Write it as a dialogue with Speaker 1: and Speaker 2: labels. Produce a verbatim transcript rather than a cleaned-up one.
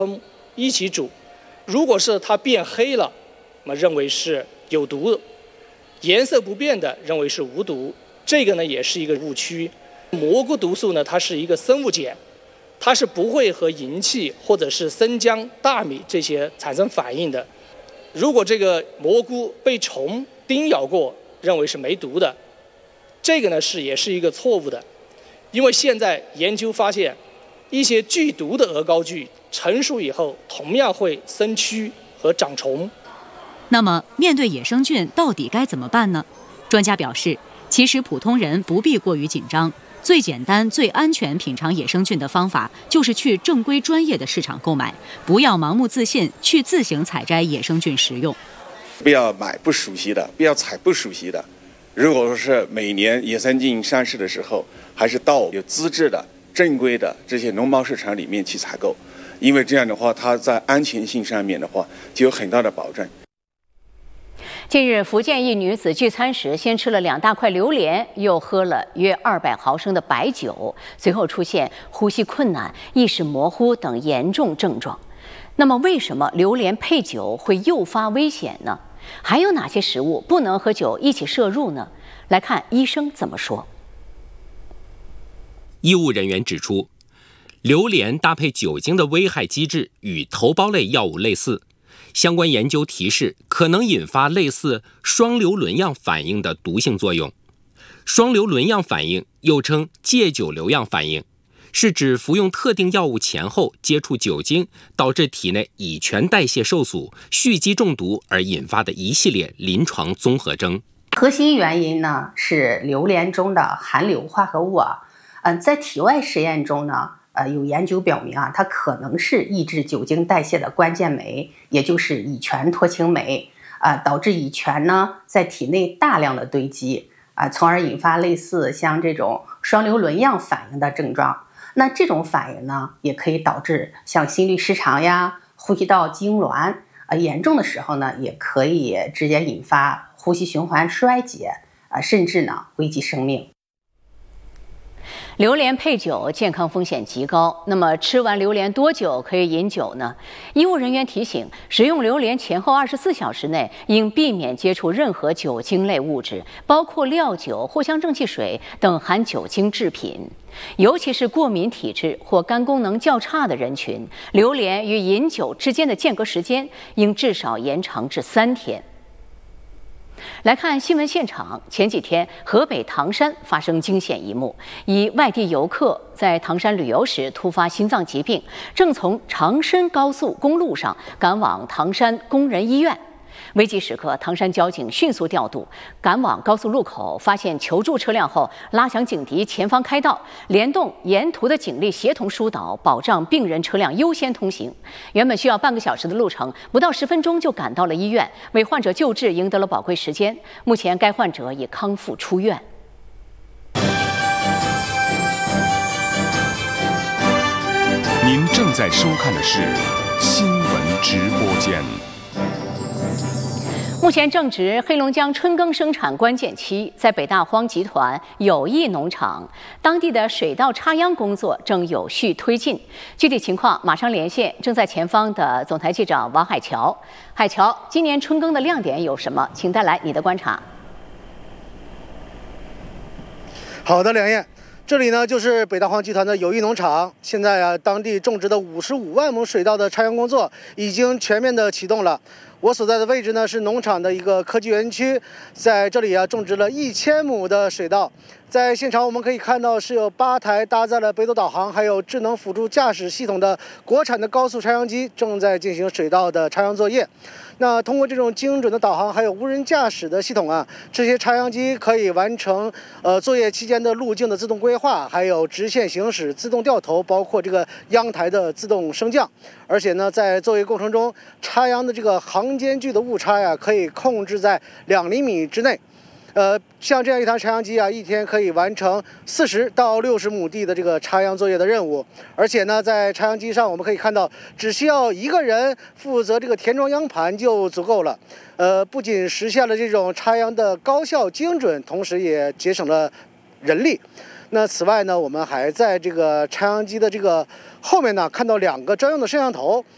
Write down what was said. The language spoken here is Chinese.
Speaker 1: 一起煮。如果是它变黑了，那么认为是有毒；颜色不变的认为是无毒。这个呢也是一个误区。蘑菇毒素呢，它是一个生物碱，它是不会和银器或者是生姜、大米这些产生反应的。如果这个蘑菇被虫叮咬过，认为是没毒的，这个呢是也是一个错误的。因为现在研究发现，一些剧毒的鹅膏具成熟以后，同样会生蛆和长虫。
Speaker 2: 那么，面对野生菌，到底该怎么办呢？专家表示，其实普通人不必过于紧张。最简单、最安全品尝野生菌的方法，就是去正规专业的市场购买，不要盲目自信，去自行采摘野生菌食用。
Speaker 3: 不要买不熟悉的，不要采不熟悉的。如果说是每年野生菌上市的时候，还是到有资质的、正规的这些农贸市场里面去采购，因为这样的话，它在安全性上面的话就有很大的保证。
Speaker 4: 近日，福建一女子聚餐时，先吃了两大块榴莲，又喝了约二百毫升的白酒，随后出现呼吸困难、意识模糊等严重症状。那么，为什么榴莲配酒会诱发危险呢？还有哪些食物不能和酒一起摄入呢？来看医生怎么说。
Speaker 5: 医务人员指出，榴莲搭配酒精的危害机制与头孢类药物类似。相关研究提示可能引发类似双硫仑样反应的毒性作用。双硫仑样反应又称戒酒硫样反应，是指服用特定药物前后接触酒精，导致体内乙醛代谢受阻、蓄积中毒而引发的一系列临床综合征。
Speaker 6: 核心原因呢是榴莲中的含硫化合物啊，嗯、呃，在体外实验中呢。呃，有研究表明啊，它可能是抑制酒精代谢的关键酶，也就是乙醛脱氢酶啊、呃，导致乙醛呢在体内大量的堆积啊、呃，从而引发类似像这种双硫仑样反应的症状。那这种反应呢，也可以导致像心律失常呀、呼吸道痉挛，呃，严重的时候呢，也可以直接引发呼吸循环衰竭啊、呃，甚至呢危及生命。
Speaker 4: 榴莲配酒健康风险极高，那么吃完榴莲多久可以饮酒呢？医务人员提醒，食用榴莲前后二十四小时内应避免接触任何酒精类物质，包括料酒、藿香正气水等含酒精制品。尤其是过敏体质或肝功能较差的人群，榴莲与饮酒之间的间隔时间应至少延长至三天。来看新闻现场，前几天河北唐山发生惊险一幕，一外地游客在唐山旅游时突发心脏疾病，正从长深高速公路上赶往唐山工人医院。危急时刻，唐山交警迅速调度，赶往高速路口，发现求助车辆后，拉响警笛，前方开道，联动沿途的警力协同疏导，保障病人车辆优先通行。原本需要半个小时的路程，不到十分钟就赶到了医院，为患者救治赢得了宝贵时间。目前，该患者已康复出院。
Speaker 7: 您正在收看的是新闻直播间。
Speaker 4: 目前正值黑龙江春耕生产关键期，在北大荒集团友谊农场，当地的水稻插秧工作正有序推进。具体情况马上连线正在前方的总台记者王海桥。海桥，今年春耕的亮点有什么？请带来你的观察。
Speaker 8: 好的，梁燕。这里呢就是北大荒集团的友谊农场，现在啊，当地种植的五十五万亩水稻的插秧工作已经全面的启动了。我所在的位置呢是农场的一个科技园区，在这里啊种植了一千亩的水稻。在现场我们可以看到是有八台搭载了北斗导航还有智能辅助驾驶系统的国产的高速插秧机正在进行水稻的插秧作业。那通过这种精准的导航还有无人驾驶的系统啊，这些插秧机可以完成呃作业期间的路径的自动规划，还有直线行驶、自动掉头，包括这个秧台的自动升降。而且呢，在作业过程中，插秧的这个行间距的误差呀，可以控制在两厘米之内。呃，像这样一台插秧机啊，一天可以完成四十到六十亩地的这个插秧作业的任务。而且呢，在插秧机上我们可以看到，只需要一个人负责这个填装秧盘就足够了。呃，不仅实现了这种插秧的高效精准，同时也节省了人力。那此外呢，我们还在这个插秧机的这个后面呢，看到两个专用的摄像头。